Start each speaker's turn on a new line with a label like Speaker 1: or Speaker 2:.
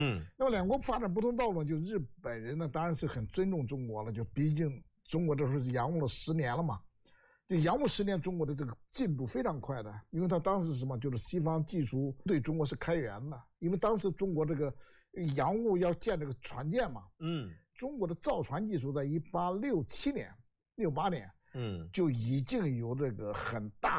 Speaker 1: 那么两国发展不同道路，就日本人呢当然是很尊重中国了，就毕竟中国这时候是仰慕了10年了嘛。就仰慕10年，中国的这个进步非常快的，因为他当时什么，就是西方技术对中国是开源的，因为当时中国这个洋务要建这个船舰嘛，中国的造船技术在1867年、68年，就已经有这个很大